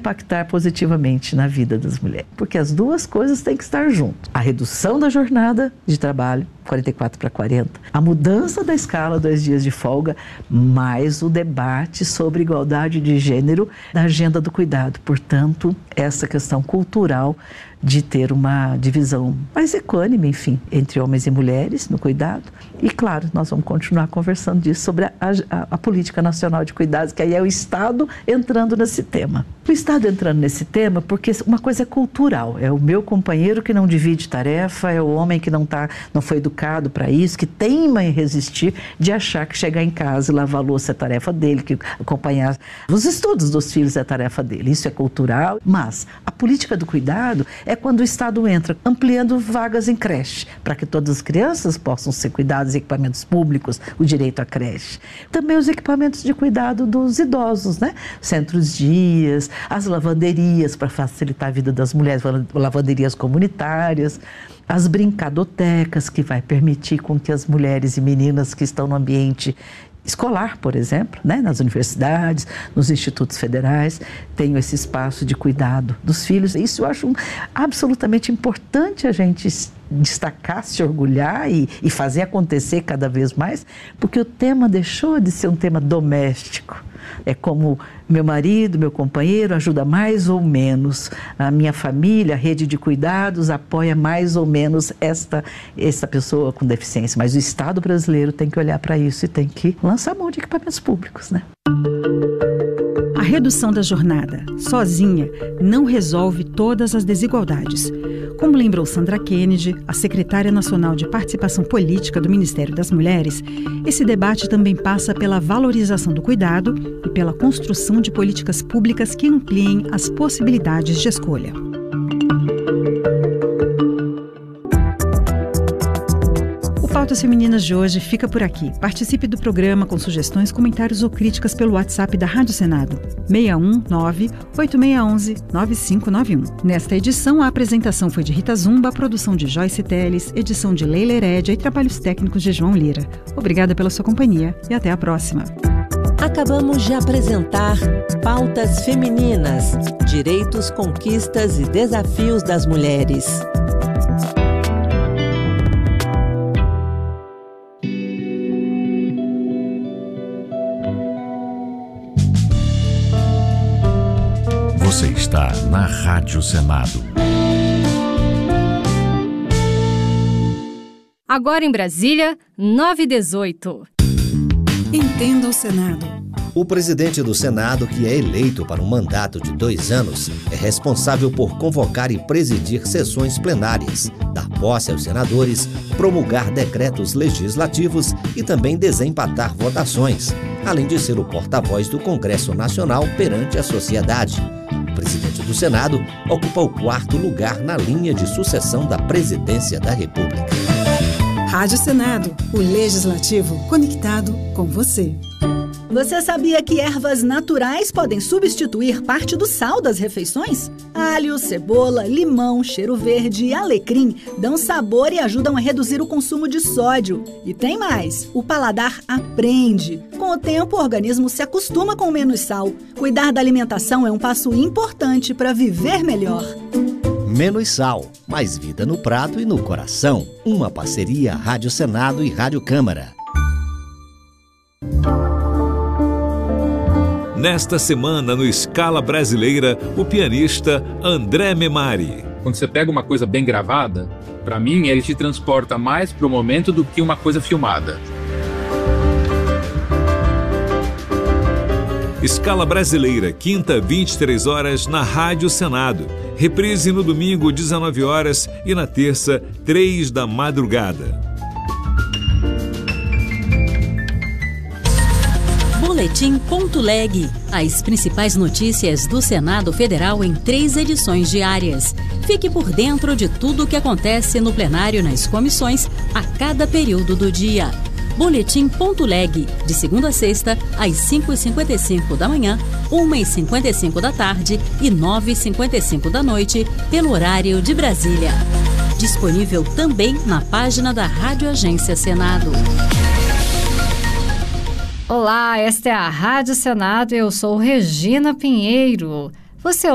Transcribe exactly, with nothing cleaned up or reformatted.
impactar positivamente na vida das mulheres. Porque as duas coisas têm que estar juntas. A redução da jornada de trabalho, quarenta e quatro para quarenta, a mudança da escala, dois dias de folga, mais o debate sobre igualdade de gênero na agenda do cuidado. Portanto, essa questão cultural de ter uma divisão mais equânime, enfim, entre homens e mulheres no cuidado. E, claro, nós vamos continuar conversando disso sobre a, a, a Política Nacional de Cuidados, que aí é o Estado entrando nesse tema. O Estado entrando nesse tema porque uma coisa é cultural, é o meu companheiro que não divide tarefa, é o homem que não, tá, não foi educado para isso, que teima em resistir de achar que chegar em casa e lavar a louça é tarefa dele, que acompanhar os estudos dos filhos é tarefa dele. Isso é cultural, mas a política do cuidado é quando o Estado entra ampliando vagas em creche, para que todas as crianças possam ser cuidadas em equipamentos públicos, o direito à creche. Também os equipamentos de cuidado dos idosos, né? Centros-dias, as lavanderias para facilitar a vida das mulheres, lavanderias comunitárias, as brincadotecas, que vai permitir com que as mulheres e meninas que estão no ambiente escolar, por exemplo, né, nas universidades, nos institutos federais, tenham esse espaço de cuidado dos filhos. Isso eu acho absolutamente importante a gente destacar, se orgulhar e, e fazer acontecer cada vez mais, porque o tema deixou de ser um tema doméstico. É como meu marido, meu companheiro ajuda mais ou menos, a minha família, a rede de cuidados apoia mais ou menos esta, esta pessoa com deficiência. Mas o Estado brasileiro tem que olhar para isso e tem que lançar mão de equipamentos públicos, né? A redução da jornada, sozinha, não resolve todas as desigualdades. Como lembrou Sandra Kennedy, a secretária nacional de participação política do Ministério das Mulheres, esse debate também passa pela valorização do cuidado e pela construção de políticas públicas que ampliem as possibilidades de escolha. Pautas Femininas de hoje fica por aqui. Participe do programa com sugestões, comentários ou críticas pelo WhatsApp da Rádio Senado, seis um nove, oito seis um um, nove cinco nove um. Nesta edição, a apresentação foi de Rita Zumba, a produção de Joyce Teles, edição de Leila Herédia e trabalhos técnicos de João Lira. Obrigada pela sua companhia e até a próxima. Acabamos de apresentar Pautas Femininas, direitos, conquistas e desafios das mulheres. Você está na Rádio Senado. Agora em Brasília, nove e dezoito. Entenda o Senado. O presidente do Senado, que é eleito para um mandato de dois anos, é responsável por convocar e presidir sessões plenárias, dar posse aos senadores, promulgar decretos legislativos e também desempatar votações, além de ser o porta-voz do Congresso Nacional perante a sociedade. O presidente do Senado ocupa o quarto lugar na linha de sucessão da presidência da República. Rádio Senado, o Legislativo conectado com você. Você sabia que ervas naturais podem substituir parte do sal das refeições? Alho, cebola, limão, cheiro verde e alecrim dão sabor e ajudam a reduzir o consumo de sódio. E tem mais, o paladar aprende. Com o tempo, o organismo se acostuma com menos sal. Cuidar da alimentação é um passo importante para viver melhor. Menos sal, mais vida no prato e no coração. Uma parceria Rádio Senado e Rádio Câmara. Nesta semana, no Scala Brasileira, o pianista André Memari. Quando você pega uma coisa bem gravada, para mim, ele te transporta mais para o momento do que uma coisa filmada. Scala Brasileira, quinta, vinte e três horas, na Rádio Senado. Reprise no domingo, dezenove horas, e na terça, três da madrugada. Boletim Ponto Leg. As principais notícias do Senado Federal em três edições diárias. Fique por dentro de tudo o que acontece no plenário e nas comissões a cada período do dia. Boletim Ponto Leg, de segunda a sexta, às cinco e cinquenta e cinco da manhã, uma e cinquenta e cinco da tarde e nove e cinquenta e cinco da noite, pelo horário de Brasília. Disponível também na página da Rádio Agência Senado. Olá, esta é a Rádio Senado e eu sou Regina Pinheiro. Você